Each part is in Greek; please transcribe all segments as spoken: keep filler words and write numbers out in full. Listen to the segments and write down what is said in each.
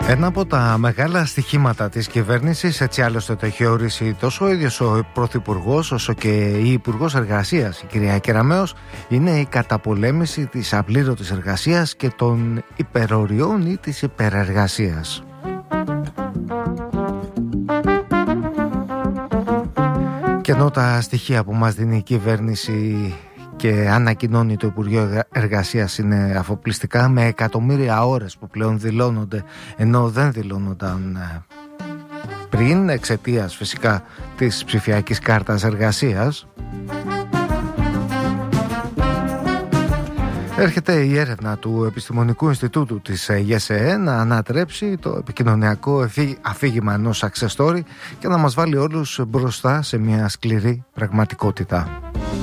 Ένα από τα μεγάλα στοιχήματα της κυβέρνησης, έτσι άλλωστε το έχει ορίσει τόσο ο ίδιος ο Πρωθυπουργός όσο και η Υπουργός Εργασίας, η κυρία Κεραμέως, είναι η καταπολέμηση της απλήρωτης εργασίας και των υπεροριών ή της υπερεργασίας. Και ενώ τα στοιχεία που μας δίνει η κυβέρνηση και ανακοινώνει το Υπουργείο Εργασίας είναι αφοπλιστικά, με εκατομμύρια ώρες που πλέον δηλώνονται ενώ δεν δηλώνονταν πριν, εξαιτίας φυσικά της ψηφιακής κάρτας εργασίας. Έρχεται η έρευνα του Επιστημονικού Ινστιτούτου της ΓΕΣΕΕ να ανατρέψει το επικοινωνιακό αφήγημα ενός success story και να μας βάλει όλους μπροστά σε μια σκληρή πραγματικότητα.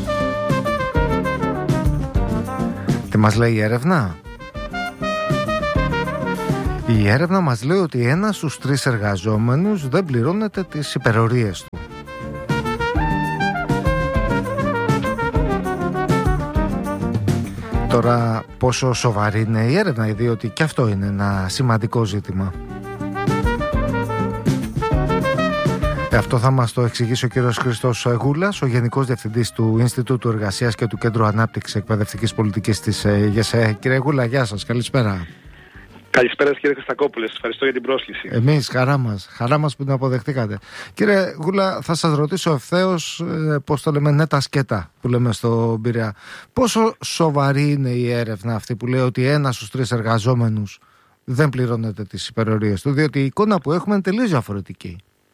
Τι μας λέει η έρευνα? Η έρευνα μας λέει ότι ένας στους τρεις εργαζόμενους δεν πληρώνεται τις υπερορίες του. Τώρα, πόσο σοβαρή είναι η έρευνα, διότι και αυτό είναι ένα σημαντικό ζήτημα. Αυτό θα μας το εξηγήσει ο κύριος Χριστός Γούλας, ο Γενικός Διευθυντής του Ινστιτούτου Εργασίας και του Κέντρου Ανάπτυξης Εκπαιδευτικής Πολιτικής της ΓΕΣΕΕ. Κύριε Γούλα, γεια σας, καλησπέρα. Καλησπέρα κύριε Χριστακόπουλε, σας ευχαριστώ για την πρόσκληση. Εμείς, χαρά μας, χαρά μας που την αποδεχτήκατε. Κύριε Γούλα, θα σας ρωτήσω ευθέως, πώς το λέμε, νέτα σκέτα που λέμε στο Πειραιά. Πόσο σοβαρή είναι η έρευνα αυτή που λέει ότι ένας στους τρεις εργαζόμενους δεν πληρώνεται τις υπερορίες του, διότι η εικόνα που έχουμε είναι τελείως διαφορετική.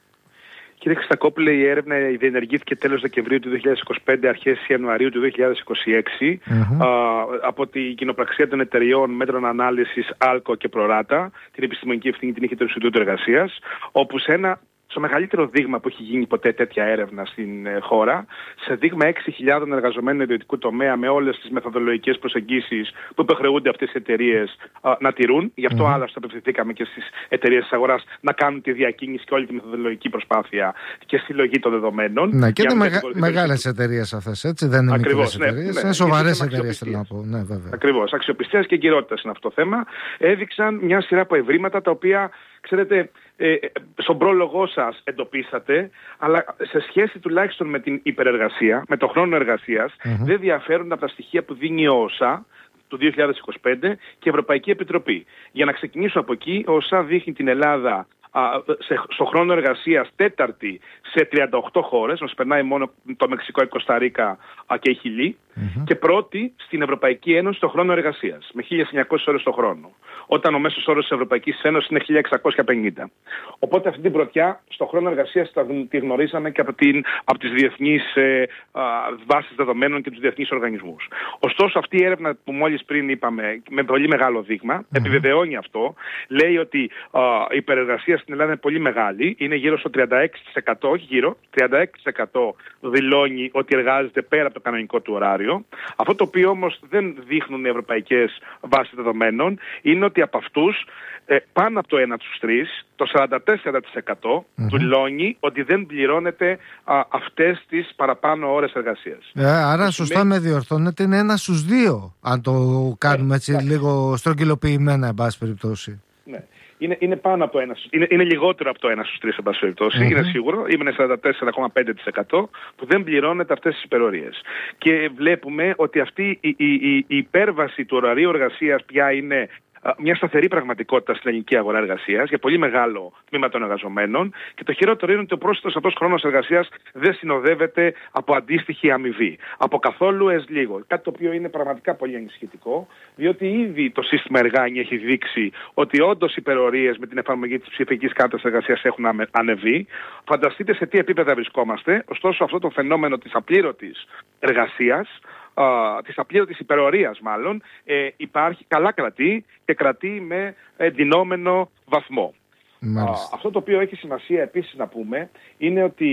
Κύριε Χριστακόπουλε, η έρευνα διενεργήθηκε τέλος Δεκεμβρίου του δύο χιλιάδες είκοσι πέντε, αρχές Ιανουαρίου του δύο χιλιάδες είκοσι έξι mm-hmm. α, από την κοινοπραξία των εταιριών μέτρων ανάλυσης Άλκο και Προράτα. Την επιστημονική ευθύνη την είχε το Ινστιτούτο Εργασίας, όπου σε ένα στο μεγαλύτερο δείγμα που έχει γίνει ποτέ τέτοια έρευνα στην ε, χώρα, σε δείγμα έξι χιλιάδων εργαζομένων ιδιωτικού τομέα με όλες τις μεθοδολογικές προσεγγίσεις που υποχρεούνται αυτές οι εταιρείες α, να τηρούν. Γι' αυτό mm. άλλωστε απευθυνθήκαμε και στις εταιρείες της αγοράς να κάνουν τη διακίνηση και όλη τη μεθοδολογική προσπάθεια και συλλογή των δεδομένων. Ναι, και είναι μεγα, μεγάλες εταιρείες αυτές, έτσι, δεν είναι ακριβώς, μικρές εταιρείες, ναι, ναι, είναι σοβαρές εταιρείες, θέλω να πω. Ναι, βέβαια. Ακριβώς, αξιοπιστίας και εγκυρότητας είναι αυτό το θέμα. Έδειξαν μια σειρά από ευρήματα τα οποία, ξέρετε, ε, στον πρόλογό σας εντοπίσατε, αλλά σε σχέση τουλάχιστον με την υπερεργασία, με το χρόνο εργασίας, mm-hmm. δεν διαφέρουν από τα στοιχεία που δίνει ο ΩΣΑ του δύο χιλιάδες είκοσι πέντε και η Ευρωπαϊκή Επιτροπή. Για να ξεκινήσω από εκεί, ο ΩΣΑ δείχνει την Ελλάδα σε, στο χρόνο εργασίας τέταρτη σε τριάντα οκτώ χώρες, μας περνάει μόνο το Μεξικό, η Κοσταρίκα και η Χιλή, mm-hmm. και πρώτη στην Ευρωπαϊκή Ένωση στο χρόνο εργασίας, με χίλιες εννιακόσιες ώρες το χρόνο, όταν ο μέσος όρος της Ευρωπαϊκής Ένωσης είναι χίλια εξακόσια πενήντα. Οπότε αυτή την πρωτιά στο χρόνο εργασίας τη γνωρίσαμε και από, την, από τις διεθνείς ε, α, βάσεις δεδομένων και τους διεθνείς οργανισμούς. Ωστόσο, αυτή η έρευνα που μόλις πριν είπαμε, με πολύ μεγάλο δείγμα, mm-hmm. επιβεβαιώνει αυτό, λέει ότι α, η υπερεργασία στην Ελλάδα είναι πολύ μεγάλη, είναι γύρω στο τριάντα έξι τοις εκατό, όχι γύρω, τριάντα έξι τοις εκατό δηλώνει ότι εργάζεται πέρα από το κανονικό του ωράριο. Αυτό το οποίο όμως δεν δείχνουν οι ευρωπαϊκές βάσεις δεδομένων είναι ότι από αυτούς ε, πάνω από το ένα στους τρεις, το σαράντα τέσσερα τοις εκατό mm-hmm. δηλώνει ότι δεν πληρώνεται α, αυτές τις παραπάνω ώρες εργασίας. Ε, άρα σωστά με διορθώνεται, είναι ένα στους δύο, αν το κάνουμε έτσι ναι, λίγο στρογγυλοποιημένα, εν πάση περιπτώσει. Ναι. Είναι, είναι πάνω από ένα, είναι, είναι λιγότερο από το ένα στους τρεις, εν πάση περιπτώσει, mm-hmm. είναι σίγουρο. Είναι σαράντα τέσσερα κόμμα πέντε τοις εκατό που δεν πληρώνεται αυτές τις υπερορίες. Και βλέπουμε ότι αυτή η, η, η, η υπέρβαση του ωραρίου εργασίας πια είναι μια σταθερή πραγματικότητα στην ελληνική αγορά εργασίας για πολύ μεγάλο τμήμα των εργαζομένων, και το χειρότερο είναι ότι ο πρόσθετος αυτός χρόνος εργασίας δεν συνοδεύεται από αντίστοιχη αμοιβή. Από καθόλου ες λίγο. Κάτι το οποίο είναι πραγματικά πολύ ανησυχητικό, διότι ήδη το σύστημα Εργάνη έχει δείξει ότι όντως οι υπερορίες με την εφαρμογή της ψηφιακής κάρτας εργασίας έχουν ανεβεί. Φανταστείτε σε τι επίπεδα βρισκόμαστε. Ωστόσο, αυτό το φαινόμενο της απλήρωτης εργασίας, Uh, της απλήρωτης υπερορίας μάλλον, ε, υπάρχει, καλά κρατεί και κρατεί με εντυνόμενο βαθμό. Uh, αυτό το οποίο έχει σημασία επίσης να πούμε είναι ότι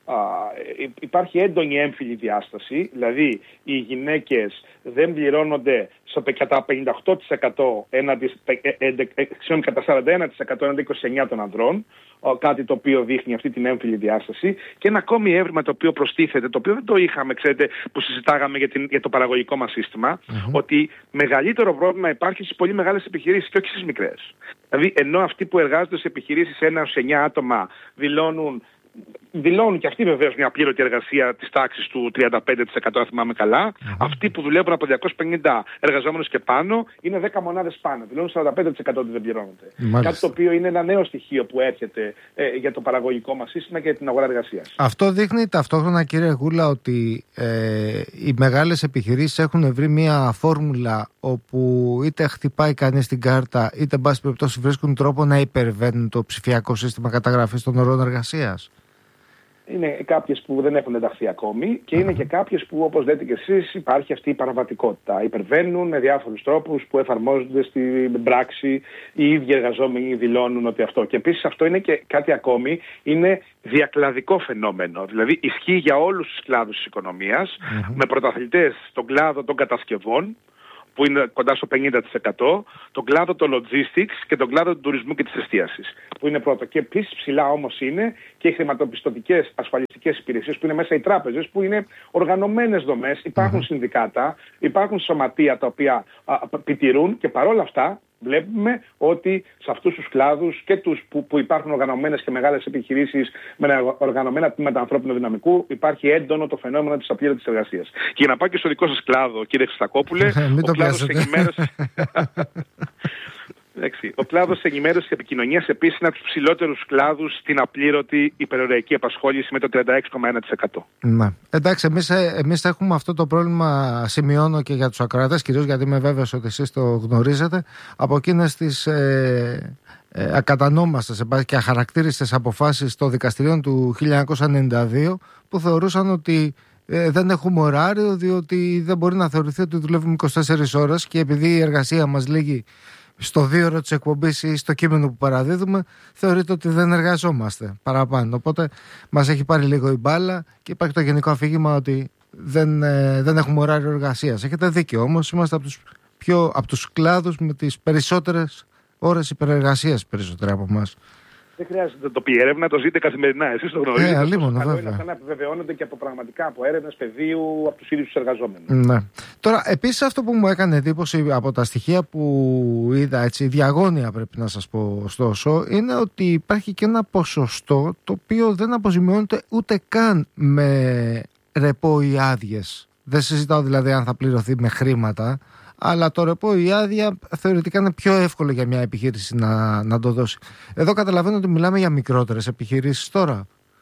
υπάρχει έντονη έμφυλη διάσταση, δηλαδή οι γυναίκες δεν πληρώνονται στο, κατά πενήντα οκτώ τοις εκατό έναντι, κατά σαράντα ένα τοις εκατό έναντι είκοσι εννέα τοις εκατό των ανδρών, κάτι το οποίο δείχνει αυτή την έμφυλη διάσταση. Και ένα ακόμη έβριμα το οποίο προστίθεται, το οποίο δεν το είχαμε, ξέρετε, που συζητάγαμε για, την, για το παραγωγικό μας σύστημα, mm-hmm. ότι μεγαλύτερο πρόβλημα υπάρχει στις πολύ μεγάλες επιχειρήσεις και όχι στις μικρές. Δηλαδή, ενώ αυτοί που εργάζονται σε επιχειρήσεις ένα έως εννέα άτομα δηλώνουν Δηλώνουν και αυτοί βεβαίως μια πλήρωτη εργασία της τάξης του τριάντα πέντε τοις εκατό, αν θυμάμαι καλά. Mm-hmm. Αυτοί που δουλεύουν από διακόσιους πενήντα εργαζόμενους και πάνω είναι δέκα μονάδες πάνω. Δηλώνουν σαράντα πέντε τοις εκατό ότι δεν πληρώνονται. Mm-hmm. Κάτι το οποίο είναι ένα νέο στοιχείο που έρχεται ε, για το παραγωγικό μας σύστημα και την αγορά εργασίας. Αυτό δείχνει ταυτόχρονα, κύριε Γούλα, ότι ε, οι μεγάλες επιχειρήσεις έχουν βρει μια φόρμουλα όπου είτε χτυπάει κανείς την κάρτα, είτε εν πάση περιπτώσει βρίσκουν τρόπο να υπερβαίνουν το ψηφιακό σύστημα καταγραφής των ωρών εργασίας. Είναι κάποιες που δεν έχουν ενταχθεί ακόμη και είναι και κάποιες που, όπως λέτε και εσείς, υπάρχει αυτή η παραβατικότητα. Υπερβαίνουν με διάφορους τρόπους που εφαρμόζονται στην πράξη, οι ίδιοι εργαζόμενοι δηλώνουν ότι αυτό. Και επίσης αυτό είναι και κάτι ακόμη, είναι διακλαδικό φαινόμενο. Δηλαδή ισχύει για όλους τους κλάδους της οικονομίας, mm-hmm. με πρωταθλητές στον κλάδο των κατασκευών, που είναι κοντά στο πενήντα τοις εκατό, τον κλάδο των logistics και τον κλάδο του τουρισμού και της εστίασης, που είναι πρώτο. Και επίσης ψηλά όμως είναι και οι χρηματοπιστωτικές ασφαλιστικές υπηρεσίες, που είναι μέσα οι τράπεζες, που είναι οργανωμένες δομές, υπάρχουν mm-hmm. συνδικάτα, υπάρχουν σωματεία τα οποία α, επιτηρούν και παρόλα αυτά βλέπουμε ότι σε αυτούς τους κλάδους και τους που, που υπάρχουν οργανωμένες και μεγάλες επιχειρήσεις με οργανωμένα τμήματα ανθρώπινου δυναμικού, υπάρχει έντονο το φαινόμενο της απλήρωτης εργασίας. Και για να πάω και στο δικό σας κλάδο, κύριε Χριστακόπουλε, ο κλάδος της ενημέρωσης... Ο κλάδος της ενημέρωσης και επικοινωνίας επίσης είναι από τους ψηλότερους κλάδους στην απλήρωτη υπεροριακή απασχόληση με το τριάντα έξι κόμμα ένα τοις εκατό. Ναι. Εντάξει, εμείς, εμείς έχουμε αυτό το πρόβλημα, σημειώνω και για τους ακροατές, κυρίως γιατί είμαι βέβαιος ότι εσείς το γνωρίζετε, από εκείνες τις ε, ε, ακατανόμαστες και αχαρακτήριστες αποφάσεις των δικαστηρίων του χίλια εννιακόσια ενενήντα δύο που θεωρούσαν ότι Ε, δεν έχουμε ωράριο, διότι δεν μπορεί να θεωρηθεί ότι δουλεύουμε είκοσι τέσσερις ώρες και επειδή η εργασία μας λήγει στο δύο ώρο της εκπομπής ή στο κείμενο που παραδίδουμε, θεωρείται ότι δεν εργαζόμαστε παραπάνω. Οπότε μας έχει πάρει λίγο η μπάλα και υπάρχει το γενικό αφήγημα ότι δεν, ε, δεν έχουμε ωράριο εργασίας. Έχετε δίκιο, όμως είμαστε από τους, πιο, από τους κλάδους με τις περισσότερες ώρες υπερεργασίας, περισσότερα από εμάς. Δεν χρειάζεται να το πει έρευνα, το ζείτε καθημερινά. Εσείς το γνωρίζετε. Ε, αλίμονο, καλό βέβαια. Είναι αυτά να επιβεβαιώνονται και από πραγματικά από έρευνες πεδίου, από τους ίδιους τους εργαζόμενους. Ναι. Τώρα, επίσης αυτό που μου έκανε εντύπωση από τα στοιχεία που είδα, έτσι, διαγώνια πρέπει να σας πω ωστόσο, είναι ότι υπάρχει και ένα ποσοστό το οποίο δεν αποζημιώνεται ούτε καν με ρεπό ή άδειες. Δεν συζητάω δηλαδή αν θα πληρωθεί με χρήματα, αλλά το ρεπό ή άδεια θεωρητικά είναι πιο εύκολο για μια επιχείρηση να, να το δώσει. Εδώ καταλαβαίνω ότι μιλάμε για μικρότερες επιχειρήσεις τώρα.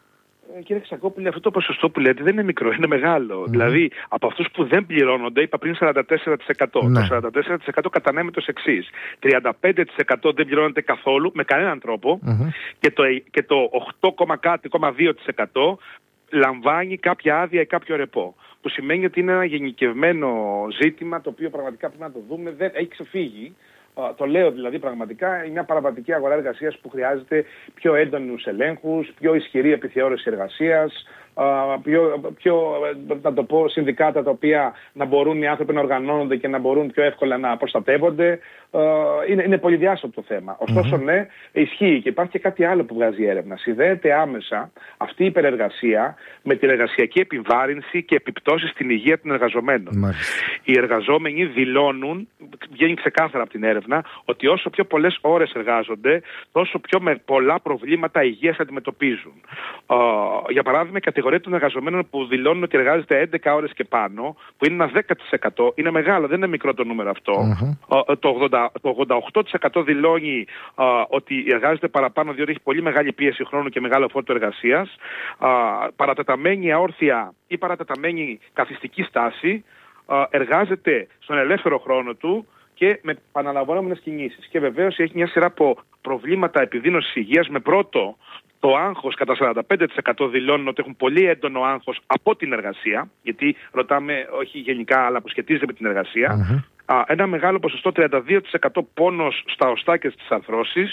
Ε, κύριε Ξακόπουλε, αυτό το ποσοστό που λέτε δεν είναι μικρό, είναι μεγάλο. Mm-hmm. Δηλαδή, από αυτούς που δεν πληρώνονται, είπα πριν σαράντα τέσσερα τοις εκατό. Ναι. Το σαράντα τέσσερα τοις εκατό κατανέμεται ως εξής. τριάντα πέντε τοις εκατό δεν πληρώνεται καθόλου, με κανέναν τρόπο. Mm-hmm. Και το, και το οκτώ, κάτι κόμμα δύο τοις εκατό λαμβάνει κάποια άδεια ή κάποιο ρεπό. Που σημαίνει ότι είναι ένα γενικευμένο ζήτημα το οποίο πραγματικά πρέπει να το δούμε. Δεν έχει ξεφύγει. Uh, το λέω δηλαδή πραγματικά, είναι μια παραβατική αγορά εργασίας που χρειάζεται πιο έντονους ελέγχους, πιο ισχυρή επιθεώρηση εργασίας, uh, πιο, πιο, να το πω, συνδικάτα τα οποία να μπορούν οι άνθρωποι να οργανώνονται και να μπορούν πιο εύκολα να προστατεύονται. Uh, είναι, είναι πολυδιάστατο το θέμα. Ωστόσο, mm-hmm. ναι, ισχύει και υπάρχει και κάτι άλλο που βγάζει η έρευνα. Συνδέεται άμεσα αυτή η υπερεργασία με την εργασιακή επιβάρυνση και επιπτώσεις στην υγεία των εργαζομένων. Mm-hmm. Οι εργαζόμενοι δηλώνουν, βγαίνει ξεκάθαρα από την έρευνα, ότι όσο πιο πολλές ώρες εργάζονται, τόσο πιο με πολλά προβλήματα υγείας αντιμετωπίζουν. Uh, για παράδειγμα, η κατηγορία των εργαζομένων που δηλώνουν ότι εργάζεται έντεκα ώρες και πάνω, που είναι ένα δέκα τοις εκατό, είναι μεγάλο, δεν είναι μικρό το νούμερο αυτό. Mm-hmm. Uh, το ογδόντα Το ογδόντα οκτώ τοις εκατό δηλώνει α, ότι εργάζεται παραπάνω διότι έχει πολύ μεγάλη πίεση χρόνου και μεγάλο φόρτο εργασίας, α, παρατεταμένη αόρθια ή παρατεταμένη καθιστική στάση, α, εργάζεται στον ελεύθερο χρόνο του και με επαναλαμβανόμενες κινήσεις. Και βεβαίως έχει μια σειρά από προβλήματα επιδείνωσης υγείας, με πρώτο το άγχος, κατά σαράντα πέντε τοις εκατό δηλώνουν ότι έχουν πολύ έντονο άγχος από την εργασία, γιατί ρωτάμε όχι γενικά αλλά που σχετίζεται με την εργασία. Mm-hmm. Α, ένα μεγάλο ποσοστό, τριάντα δύο τοις εκατό πόνος στα οστά και στις αρθρώσεις,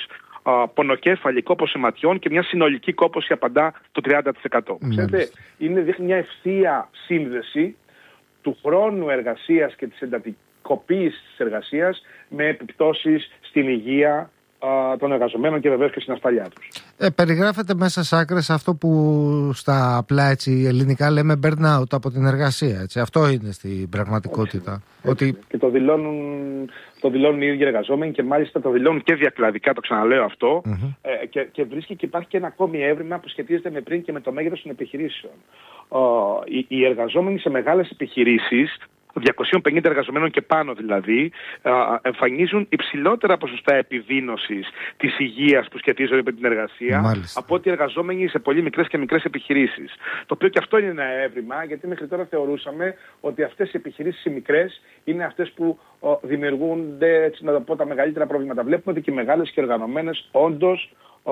α, πονοκέφαλη κόπωση ματιών και μια συνολική κόπωση απαντά το τριάντα τοις εκατό. Ξέρετε, είναι, δείχνει μια ευθεία σύνδεση του χρόνου εργασίας και της εντατικοποίησης της εργασίας με επιπτώσεις στην υγεία των εργαζομένων και βεβαίως και στην ασφαλειά τους. Ε, περιγράφεται μέσα σε άκρες αυτό που στα απλά έτσι ελληνικά λέμε burnout από την εργασία. Έτσι. Αυτό είναι στην πραγματικότητα. Ότι... Και το δηλώνουν, το δηλώνουν οι ίδιοι εργαζόμενοι και μάλιστα το δηλώνουν και διακλαδικά, το ξαναλέω αυτό. Mm-hmm. Ε, και, και βρίσκει και υπάρχει και ένα ακόμη έβριμα που σχετίζεται με πριν και με το μέγεθος των επιχειρήσεων. Ε, οι, οι εργαζόμενοι σε μεγάλες επιχειρήσεις, διακόσιοι πενήντα εργαζομένων και πάνω δηλαδή, εμφανίζουν υψηλότερα ποσοστά επιδείνωσης της υγείας που σχετίζονται με την εργασία. Μάλιστα. Από ότι εργαζόμενοι σε πολύ μικρές και μικρές επιχειρήσεις. Το οποίο και αυτό είναι ένα έβριμα, γιατί μέχρι τώρα θεωρούσαμε ότι αυτές οι επιχειρήσεις οι μικρές είναι αυτές που δημιουργούνται, έτσι να το πω, τα μεγαλύτερα προβλήματα. Βλέπουμε ότι και οι μεγάλες και οργανωμένες όντως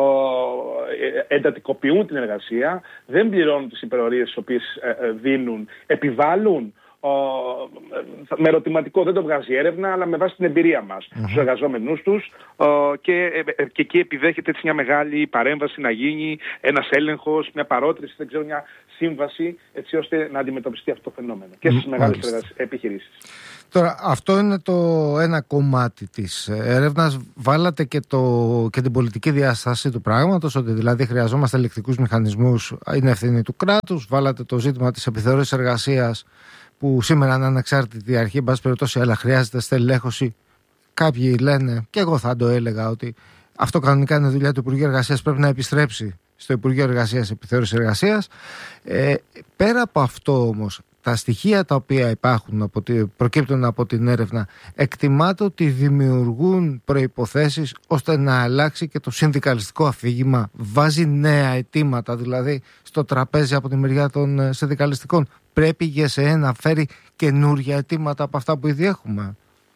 εντατικοποιούν την εργασία, δεν πληρώνουν τις υπερορίες τις οποίες δίνουν, επιβάλλουν. Uh, με ερωτηματικό, δεν το βγάζει έρευνα, αλλά με βάση την εμπειρία μας uh-huh. στους εργαζόμενους τους uh, και, ε, και εκεί επιδέχεται έτσι μια μεγάλη παρέμβαση να γίνει, ένας έλεγχος, μια παρότριση, δεν ξέρω, μια σύμβαση, έτσι ώστε να αντιμετωπιστεί αυτό το φαινόμενο και στις μεγάλες εργασ... επιχειρήσεις. Τώρα, αυτό είναι το ένα κομμάτι της έρευνας. Βάλατε και, το, και την πολιτική διάσταση του πράγματος, ότι δηλαδή χρειαζόμαστε ελεκτικούς μηχανισμούς, είναι ευθύνη του κράτους. Βάλατε το ζήτημα της επιθεώρησης εργασίας, που σήμερα είναι ανεξάρτητη αρχή, εν πάση περιπτώσει, αλλά χρειάζεται στελέχωση. Κάποιοι λένε, και εγώ θα το έλεγα, ότι αυτό κανονικά είναι δουλειά του Υπουργείου Εργασίας, πρέπει να επιστρέψει στο Υπουργείο Εργασίας επιθεώρηση εργασίας. Ε, πέρα από αυτό όμως, τα στοιχεία τα οποία υπάρχουν, από τη, προκύπτουν από την έρευνα, εκτιμάται ότι δημιουργούν προϋποθέσεις ώστε να αλλάξει και το συνδικαλιστικό αφήγημα. Βάζει νέα αιτήματα δηλαδή στο τραπέζι από τη μεριά των συνδικαλιστικών. Πρέπει για ΓΕΣΕ να φέρει καινούργια αιτήματα από αυτά που ήδη έχουμε.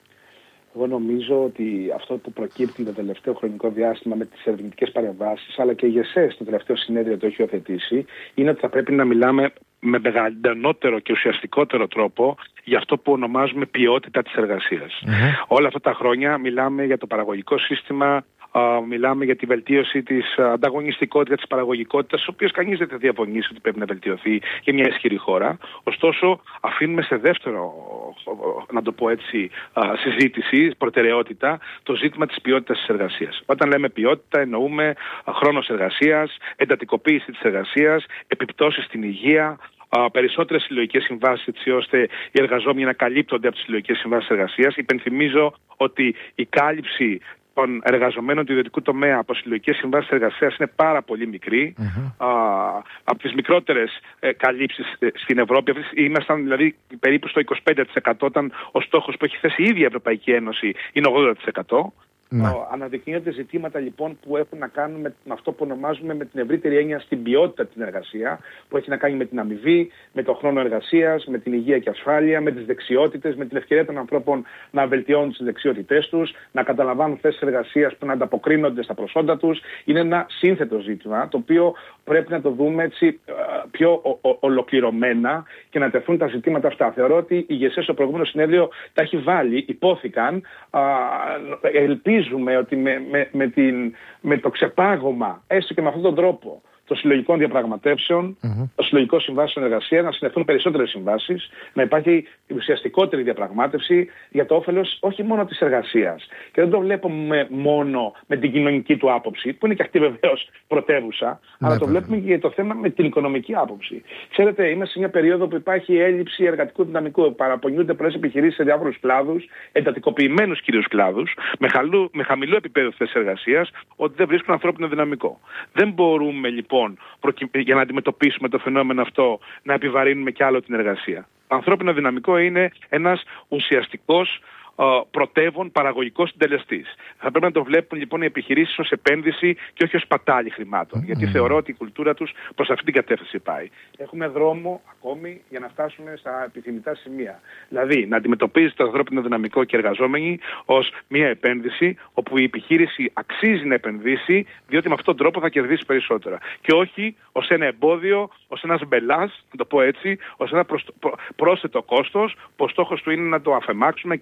Εγώ νομίζω ότι αυτό που προκύπτει το τελευταίο χρονικό διάστημα με τις ερευνητικές παρεμβάσεις, αλλά και η ΓΕΣΕ στο τελευταίο συνέδριο το έχει υιοθετήσει, είναι ότι θα πρέπει να μιλάμε με μεγαλύτερο και ουσιαστικότερο τρόπο για αυτό που ονομάζουμε ποιότητα της εργασίας. Mm-hmm. Όλα αυτά τα χρόνια μιλάμε για το παραγωγικό σύστημα, Uh, μιλάμε για τη βελτίωση της uh, ανταγωνιστικότητας, της παραγωγικότητας, στις οποίες κανείς δεν θα διαφωνήσει ότι πρέπει να βελτιωθεί για μια ισχυρή χώρα. Ωστόσο, αφήνουμε σε δεύτερο, να το πω έτσι, uh, συζήτηση, προτεραιότητα, το ζήτημα της ποιότητας της εργασίας. Όταν λέμε ποιότητα, εννοούμε uh, χρόνος εργασίας, εντατικοποίηση της εργασίας, επιπτώσεις στην υγεία, Uh, περισσότερες συλλογικές συμβάσεις, έτσι ώστε οι εργαζόμενοι να καλύπτονται από τις συλλογικές συμβάσεις εργασίας. Υπενθυμίζω ότι η κάλυψη των εργαζομένων του ιδιωτικού τομέα από συλλογικές συμβάσεις εργασίας είναι πάρα πολύ μικρή. Mm-hmm. Α, από τις μικρότερες ε, καλύψεις ε, στην Ευρώπη, ήμασταν δηλαδή περίπου στο είκοσι πέντε τοις εκατό, όταν ο στόχος που έχει θέσει η ίδια η Ευρωπαϊκή Ένωση είναι ογδόντα τοις εκατό. Ναι. Αναδεικνύονται ζητήματα λοιπόν που έχουν να κάνουν με αυτό που ονομάζουμε με την ευρύτερη έννοια στην ποιότητα την εργασία, που έχει να κάνει με την αμοιβή, με τον χρόνο εργασίας, με την υγεία και ασφάλεια, με τις δεξιότητες, με την ευκαιρία των ανθρώπων να βελτιώνουν τις δεξιότητές τους, να καταλαμβάνουν θέσεις εργασίας που να ανταποκρίνονται στα προσόντα τους. Είναι ένα σύνθετο ζήτημα, το οποίο πρέπει να το δούμε έτσι πιο ο, ο, ολοκληρωμένα και να τεθούν τα ζητήματα αυτά. Θεωρώ ότι η ΓΕΣΕ στο προηγούμενο συνέδριο τα έχει βάλει, υπόθηκαν. Α, ελπίζουμε ότι με, με, με, την, με το ξεπάγωμα, έστω και με αυτόν τον τρόπο, των συλλογικών διαπραγματεύσεων, mm-hmm. των συλλογικών συμβάσεων εργασία, να συνεχθούν περισσότερες συμβάσεις, να υπάρχει ουσιαστικότερη διαπραγμάτευση για το όφελος όχι μόνο της εργασίας. Και δεν το βλέπουμε μόνο με την κοινωνική του άποψη, που είναι και αυτή βεβαίως πρωτεύουσα, mm-hmm. αλλά το βλέπουμε και για το θέμα με την οικονομική άποψη. Ξέρετε, είμαστε σε μια περίοδο που υπάρχει έλλειψη εργατικού δυναμικού. Παραπονιούνται πολλές επιχειρήσεις σε διάφορους κλάδους, εντατικοποιημένους κυρίως κλάδους, με, χαλού, με χαμηλό επίπεδο θέσης εργασίας, ότι δεν βρίσκουν ανθρώπινο δυναμικό. Δεν μπορούμε λοιπόν, για να αντιμετωπίσουμε το φαινόμενο αυτό, να επιβαρύνουμε κι άλλο την εργασία. Ανθρώπινο δυναμικό είναι ένας ουσιαστικός πρωτεύων παραγωγικός συντελεστής. Θα πρέπει να το βλέπουν λοιπόν οι επιχειρήσεις ως επένδυση και όχι ως πατάλη χρημάτων. Mm-hmm. Γιατί θεωρώ ότι η κουλτούρα τους προς αυτή την κατεύθυνση πάει. Έχουμε δρόμο ακόμη για να φτάσουμε στα επιθυμητά σημεία. Δηλαδή να αντιμετωπίζει το ανθρώπινο δυναμικό και εργαζόμενοι ως μια επένδυση, όπου η επιχείρηση αξίζει να επενδύσει, διότι με αυτόν τον τρόπο θα κερδίσει περισσότερα. Και όχι ως ένα εμπόδιο, ως ένας μπελάς, να το πω έτσι, ως ένα προσ... πρόσθετο κόστος, που ο στόχος του είναι να το αφαιμάξουμε και εν τέλει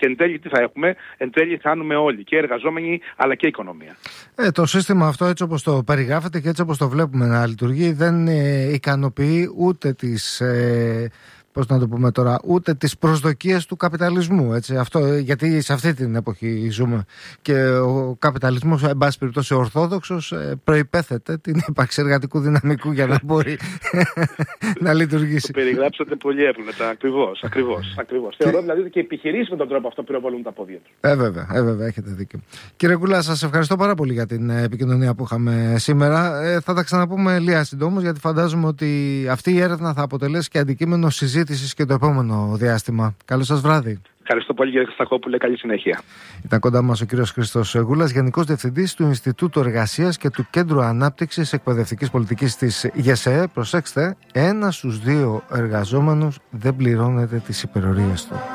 τι θα έχουμε? Εν τέλει θα χάνουμε όλοι, και οι εργαζόμενοι αλλά και η οικονομία. Ε, το σύστημα αυτό, έτσι όπως το περιγράφεται και έτσι όπως το βλέπουμε να λειτουργεί, δεν ε, ικανοποιεί ούτε τις... Ε, πώς να το πούμε τώρα, ούτε τις προσδοκίες του καπιταλισμού. Έτσι, αυτό, γιατί σε αυτή την εποχή ζούμε. Και ο καπιταλισμός, εν πάση περιπτώσει ορθόδοξος, προϋπέθεται την ύπαρξη εργατικού δυναμικού για να μπορεί να λειτουργήσει. Το περιγράψατε πολύ εύκολα. Ακριβώς, ακριβώς, ακριβώς. Θεωρώ δηλαδή ότι και οι επιχειρήσεις με τον τρόπο αυτό πυροβολούν τα πόδια τους. Ε, βέβαια, ε, βέβαια, έχετε δίκιο. Κύριε Κούλα, σας ευχαριστώ πάρα πολύ για την επικοινωνία που είχαμε σήμερα. Ε, θα τα ξαναπούμε λίγα συντόμως, γιατί φαντάζομαι ότι αυτή η έρευνα θα αποτελέσει και αντικείμενο συζήτηση και το επόμενο διάστημα. Καλό σας βράδυ. Ευχαριστώ πολύ, κύριε Χριστακόπουλε. Καλή συνέχεια. Ήταν κοντά μας ο κύριος Χρήστος Γούλας, Γενικός Διευθυντής του Ινστιτούτου Εργασίας και του Κέντρου Ανάπτυξης Εκπαιδευτικής Πολιτικής της ΓΕΣΕΕ. Προσέξτε, ένας στους δύο εργαζόμενους δεν πληρώνεται τις υπερορίες του.